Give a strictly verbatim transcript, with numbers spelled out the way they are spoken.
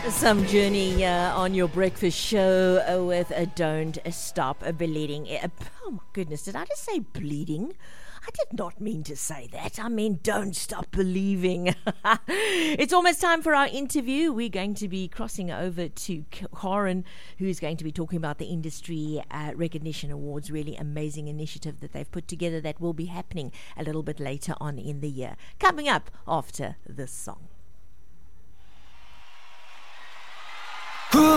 Some journey here on your breakfast show uh, with a Don't Stop Bleeding. Uh, oh my goodness, did I just say bleeding? I did not mean to say that. I mean, don't stop believing. It's almost time for our interview. We're going to be crossing over to Karen, who's going to be talking about the Industry uh, Recognition Awards. Really amazing initiative that they've put together that will be happening a little bit later on in the year. Coming up after this song.